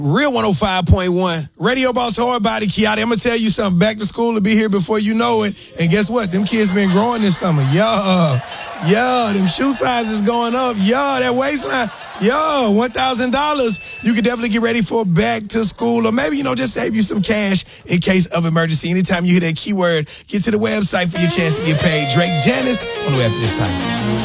Real 105.1. Radio Boss Hard Body Kiati. I'm going to tell you something. Back to school will be here before you know it. And guess what? Them kids been growing this summer. Them shoe sizes going up. That waistline. $1,000. You can definitely get ready for back to school, or maybe, just save you some cash in case of emergency. Anytime you hear that keyword, get to the website for your chance to get paid. Drake Janice on the way after this time.